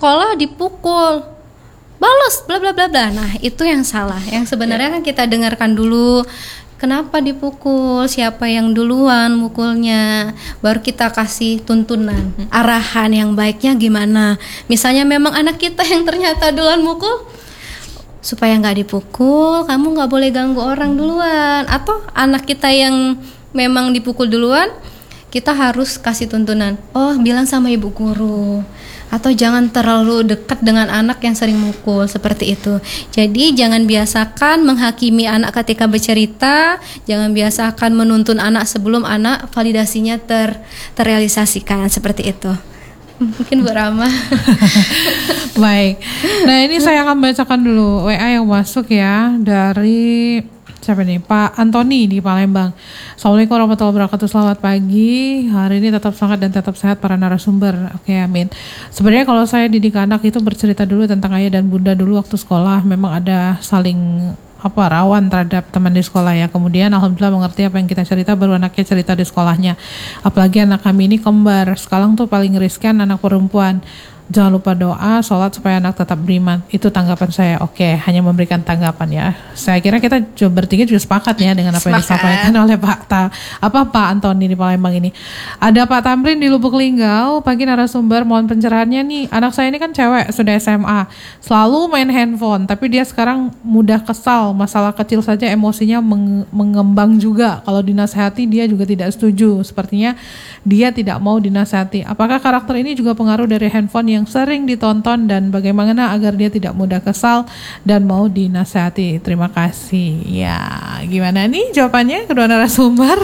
sekolah dipukul, balas bla bla bla bla. Nah, itu yang salah. Yang sebenarnya kan kita dengarkan dulu kenapa dipukul, siapa yang duluan mukulnya, baru kita kasih tuntunan, arahan yang baiknya gimana. Misalnya memang anak kita yang ternyata duluan mukul, supaya nggak dipukul, kamu nggak boleh ganggu orang duluan. Atau anak kita yang memang dipukul duluan, kita harus kasih tuntunan, oh bilang sama ibu guru, atau jangan terlalu dekat dengan anak yang sering mukul, seperti itu. Jadi jangan biasakan menghakimi anak ketika bercerita, jangan biasakan menuntun anak sebelum anak validasinya terrealisasikan, seperti itu. Mungkin Bu Rama. Baik. Nah, ini saya akan bacakan dulu WA yang masuk ya dari siapa nih? Pak Antoni di Palembang. Assalamualaikum warahmatullahi wabarakatuh. Selamat pagi. Hari ini tetap semangat dan tetap sehat para narasumber. Oke, amin. Sebenarnya kalau saya didik anak itu bercerita dulu tentang ayah dan bunda dulu waktu sekolah. Memang ada saling rawan terhadap teman di sekolah ya. Kemudian alhamdulillah mengerti apa yang kita cerita, baru anaknya cerita di sekolahnya. Apalagi anak kami ini kembar. Sekarang tuh paling riskan anak perempuan. Jangan lupa doa, sholat supaya anak tetap beriman. Itu tanggapan saya. Oke, hanya memberikan tanggapan ya. Saya kira kita bertiga juga sepakat ya dengan apa yang disampaikan oleh Pak Antoni di Palembang ini. Ada Pak Tamrin di Lubuk Linggau. Pagi narasumber, mohon pencerahannya nih. Anak saya ini kan cewek, sudah SMA, selalu main handphone. Tapi dia sekarang mudah kesal. Masalah kecil saja emosinya mengembang juga. Kalau dinasehati dia juga tidak setuju. Sepertinya dia tidak mau dinasehati. Apakah karakter ini juga pengaruh dari handphone yang sering ditonton, dan bagaimana agar dia tidak mudah kesal dan mau dinasehati? Terima kasih. Ya, gimana nih jawabannya kedua narasumber?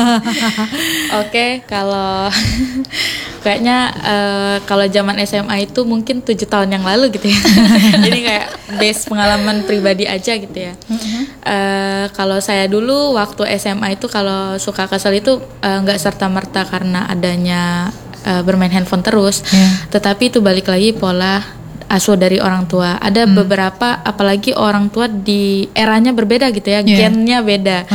Oke, kalau kayaknya kalau zaman SMA itu mungkin 7 tahun yang lalu gitu ya. Jadi kayak base pengalaman pribadi aja gitu ya. Kalau saya dulu waktu SMA itu kalau suka kesel itu nggak serta-merta karena adanya bermain handphone terus, tetapi itu balik lagi pola asuh dari orang tua. Ada beberapa, apalagi orang tua di eranya berbeda gitu ya, gennya beda.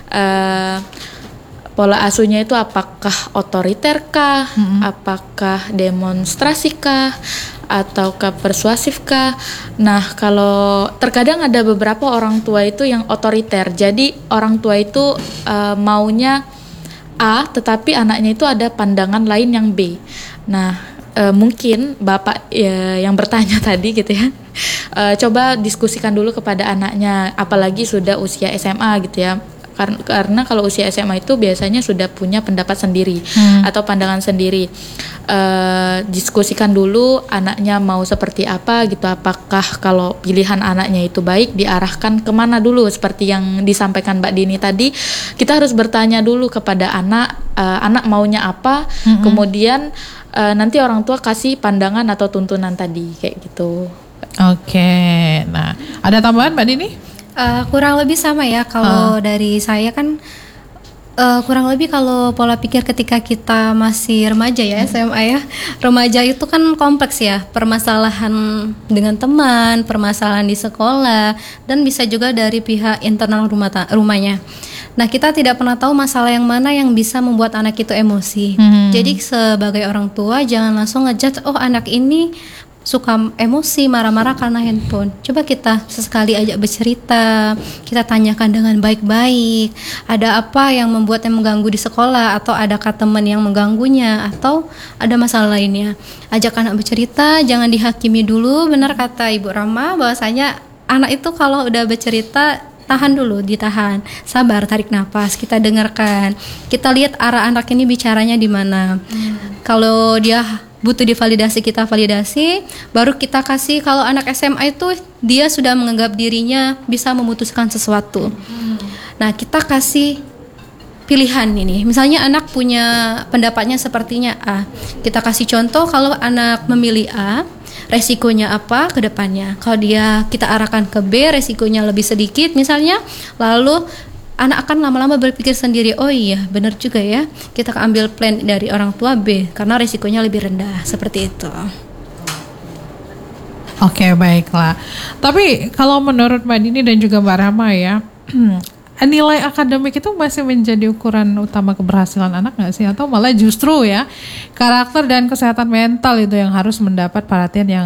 Pola asuhnya itu apakah otoriter kah, apakah demonstrasi kah, ataukah persuasif kah. Nah, kalau terkadang ada beberapa orang tua itu yang otoriter. Jadi orang tua itu maunya A, tetapi anaknya itu ada pandangan lain yang B. Nah, mungkin Bapak yang bertanya tadi gitu ya, coba diskusikan dulu kepada anaknya, apalagi sudah usia SMA gitu ya. Karena kalau usia SMA itu biasanya sudah punya pendapat sendiri atau pandangan sendiri. Diskusikan dulu anaknya mau seperti apa gitu. Apakah kalau pilihan anaknya itu baik, diarahkan kemana dulu, seperti yang disampaikan Mbak Dini tadi. Kita harus bertanya dulu kepada anak, anak maunya apa, kemudian nanti orang tua kasih pandangan atau tuntunan tadi, kayak gitu. Oke, nah ada tambahan Mbak Dini? Kurang lebih sama ya. Kalau dari saya kan kurang lebih kalau pola pikir ketika kita masih remaja ya, SMA ya. Remaja itu kan kompleks ya, permasalahan dengan teman, permasalahan di sekolah, dan bisa juga dari pihak internal rumahnya. Nah, kita tidak pernah tahu masalah yang mana yang bisa membuat anak itu emosi. Jadi sebagai orang tua jangan langsung ngejudge, oh anak ini suka emosi, marah-marah karena handphone. Coba kita sesekali ajak bercerita, kita tanyakan dengan baik-baik, ada apa yang membuatnya mengganggu di sekolah, atau adakah teman yang mengganggunya, atau ada masalah lainnya. Ajak anak bercerita, jangan dihakimi dulu. Benar kata Ibu Rama, bahwasanya anak itu kalau udah bercerita, tahan dulu, ditahan, sabar, tarik nafas, kita dengarkan, kita lihat arah anak ini bicaranya di mana. Kalau dia butuh divalidasi, kita validasi, baru kita kasih. Kalau anak SMA itu dia sudah menganggap dirinya bisa memutuskan sesuatu. Nah, kita kasih pilihan ini. Misalnya anak punya pendapatnya sepertinya A, kita kasih contoh kalau anak memilih A, resikonya apa ke depannya. Kalau kita arahkan ke B, resikonya lebih sedikit misalnya, lalu anak akan lama-lama berpikir sendiri, oh iya benar juga ya, kita ambil plan dari orang tua B karena risikonya lebih rendah, seperti itu. Oke, baiklah. Tapi kalau menurut Mbak Dini dan juga Mbak Rama ya, nilai akademik itu masih menjadi ukuran utama keberhasilan anak nggak sih? Atau malah justru ya karakter dan kesehatan mental itu yang harus mendapat perhatian yang